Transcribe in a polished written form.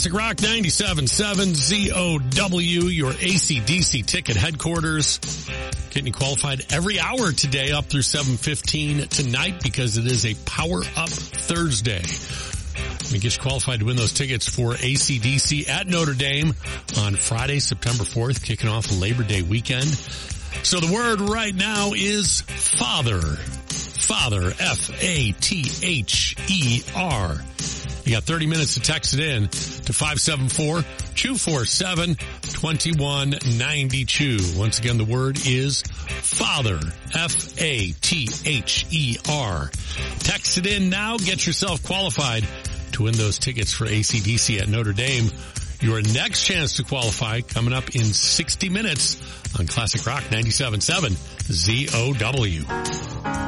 Classic Rock 97.7 ZOW, your AC/DC ticket headquarters. Getting you qualified every hour today up through 7:15 tonight because it is a Power Up Thursday. We get you qualified to win those tickets for AC/DC at Notre Dame on Friday, September 4th, kicking off Labor Day weekend. So the word right now is Father. Father, F-A-T-H-E-R. You got 30 minutes to text it in to 574-247-2192. Once again, the word is Father, F-A-T-H-E-R. Text it in now. Get yourself qualified to win those tickets for AC/DC at Notre Dame. Your next chance to qualify coming up in 60 minutes on Classic Rock 97.7 ZOW.